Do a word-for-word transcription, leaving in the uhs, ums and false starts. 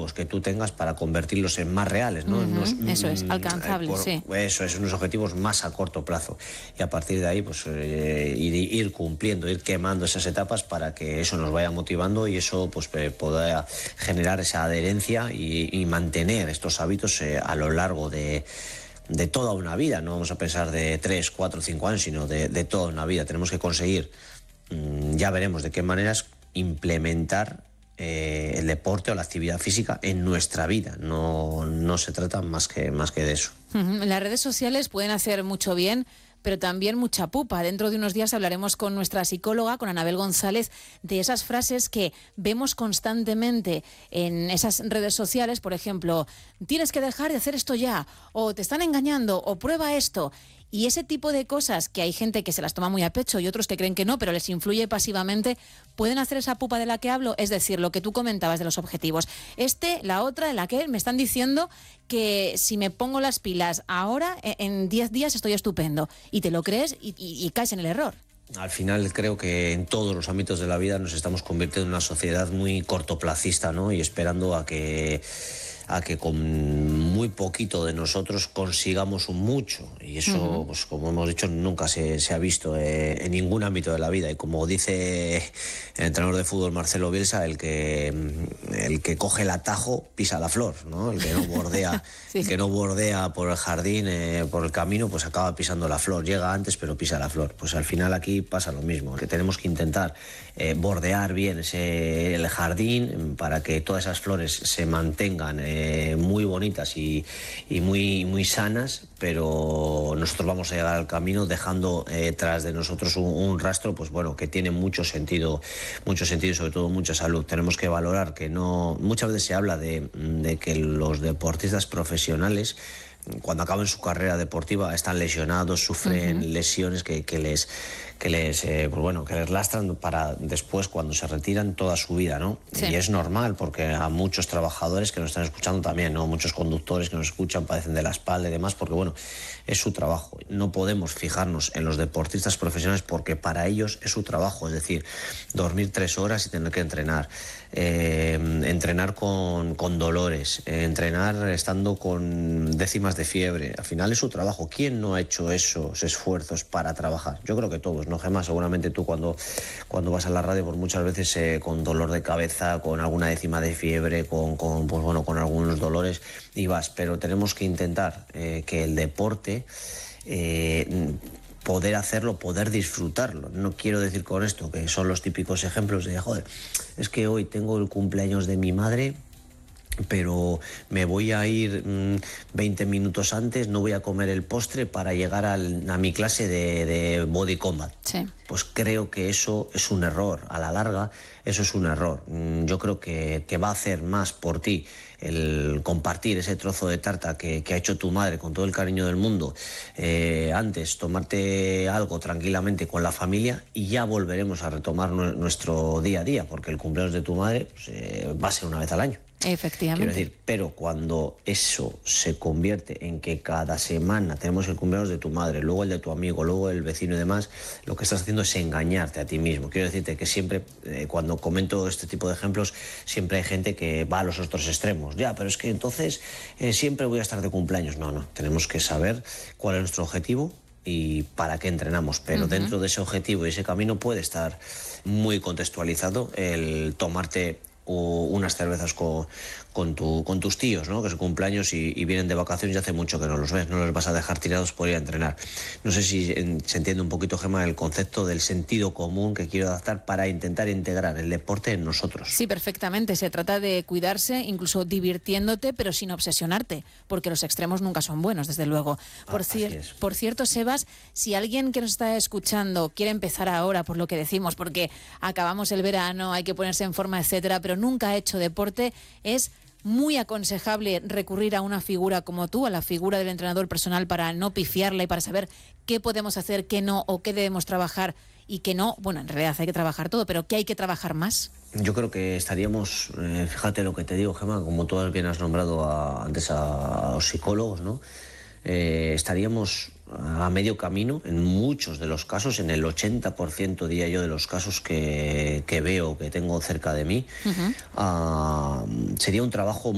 objetivos que tú tengas para convertirlos en más reales, ¿no? Uh-huh, unos, eso es, mm, alcanzables, por, sí. Eso es, unos objetivos más a corto plazo. Y a partir de ahí, pues eh, ir, ir cumpliendo, ir quemando esas etapas para que eso nos vaya motivando y eso pues pueda generar esa adherencia y, y mantener estos hábitos eh, a lo largo de de toda una vida. No vamos a pensar de tres, cuatro, cinco años, sino de, de toda una vida. Tenemos que conseguir, mmm, ya veremos de qué maneras, implementar eh, el deporte o la actividad física en nuestra vida. No, no se trata más que, más que de eso. Uh-huh. Las redes sociales pueden hacer mucho bien, pero también mucha pupa. Dentro de unos días hablaremos con nuestra psicóloga, con Anabel González, de esas frases que vemos constantemente en esas redes sociales. Por ejemplo, tienes que dejar de hacer esto ya, o te están engañando, o prueba esto. Y ese tipo de cosas que hay gente que se las toma muy a pecho y otros que creen que no, pero les influye pasivamente, pueden hacer esa pupa de la que hablo. Es decir, lo que tú comentabas de los objetivos. Este, la otra, la que me están diciendo que si me pongo las pilas ahora, en diez días estoy estupendo. Y te lo crees y, y, y caes en el error. Al final creo que en todos los ámbitos de la vida nos estamos convirtiendo en una sociedad muy cortoplacista, ¿no? Y esperando a que... a que con muy poquito de nosotros consigamos un mucho. Y eso, uh-huh. pues como hemos dicho, nunca se, se ha visto eh, en ningún ámbito de la vida. Y como dice el entrenador de fútbol Marcelo Bielsa, el que, el que coge el atajo pisa la flor, ¿no? El que no bordea, sí. el que no bordea por el jardín, eh, por el camino, pues acaba pisando la flor. Llega antes, pero pisa la flor. Pues al final aquí pasa lo mismo, que tenemos que intentar eh, bordear bien ese, el jardín para que todas esas flores se mantengan eh, Eh, muy bonitas y, y muy, muy sanas, pero nosotros vamos a llegar al camino dejando eh, tras de nosotros un, un rastro, pues bueno, que tiene mucho sentido, mucho sentido y sobre todo mucha salud. Tenemos que valorar que no, muchas veces se habla de, de que los deportistas profesionales, cuando acaban su carrera deportiva, están lesionados, sufren uh-huh. lesiones que, que les que les eh, pues bueno, que les lastran para después, cuando se retiran, toda su vida, ¿no? Sí. Y es normal, porque a muchos trabajadores que nos están escuchando también, ¿no? Muchos conductores que nos escuchan padecen de la espalda y demás, porque bueno, es su trabajo. No podemos fijarnos en los deportistas profesionales porque para ellos es su trabajo, es decir, dormir tres horas y tener que entrenar, eh, entrenar con, con dolores, eh, entrenar estando con décimas de fiebre. Al final es su trabajo. ¿Quién no ha hecho esos esfuerzos para trabajar? Yo creo que todos, ¿no, Gemma? Seguramente tú cuando, cuando vas a la radio, pues muchas veces eh, con dolor de cabeza, con alguna décima de fiebre, con, con, pues bueno, con algunos dolores y vas. Pero tenemos que intentar eh, que el deporte, eh, poder hacerlo, poder disfrutarlo. No quiero decir con esto que son los típicos ejemplos de, joder, es que hoy tengo el cumpleaños de mi madre, pero me voy a ir mmm, veinte minutos antes, no voy a comer el postre para llegar al, a mi clase de, de body combat. Sí. Pues creo que eso es un error. A la larga, eso es un error. Yo creo que, que va a hacer más por ti el compartir ese trozo de tarta que, que ha hecho tu madre con todo el cariño del mundo, eh, antes tomarte algo tranquilamente con la familia y ya volveremos a retomar nuestro día a día, porque el cumpleaños de tu madre pues, eh, va a ser una vez al año. Efectivamente. Quiero decir, pero cuando eso se convierte en que cada semana tenemos el cumpleaños de tu madre, luego el de tu amigo, luego el vecino y demás, lo que estás haciendo es engañarte a ti mismo. Quiero decirte que siempre, eh, cuando comento este tipo de ejemplos, siempre hay gente que va a los otros extremos. Ya, pero es que entonces eh, siempre voy a estar de cumpleaños. No, no, tenemos que saber cuál es nuestro objetivo y para qué entrenamos, pero uh-huh. dentro de ese objetivo y ese camino puede estar muy contextualizado el tomarte o unas cervezas con, con, tu, con tus tíos, ¿no? Que es su cumpleaños y, y vienen de vacaciones y hace mucho que no los ves, no los vas a dejar tirados por ir a entrenar. No sé si en, se entiende un poquito, Gemma, el concepto del sentido común que quiero adaptar para intentar integrar el deporte en nosotros. Sí, perfectamente. Se trata de cuidarse, incluso divirtiéndote, pero sin obsesionarte, porque los extremos nunca son buenos, desde luego. Por, ah, cier- por cierto, Sebas, si alguien que nos está escuchando quiere empezar ahora, por lo que decimos, porque acabamos el verano, hay que ponerse en forma, etcétera, pero nunca ha hecho deporte, es muy aconsejable recurrir a una figura como tú, a la figura del entrenador personal, para no pifiarla y para saber qué podemos hacer, qué no, o qué debemos trabajar y qué no. Bueno, en realidad hay que trabajar todo, pero ¿qué hay que trabajar más? Yo creo que estaríamos, eh, fíjate lo que te digo, Gemma, como tú bien has nombrado a, antes a, a los psicólogos, ¿no? Eh, estaríamos a medio camino en muchos de los casos, en el ochenta por ciento diría yo de los casos que, que veo, que tengo cerca de mí. Uh-huh. Uh, sería un trabajo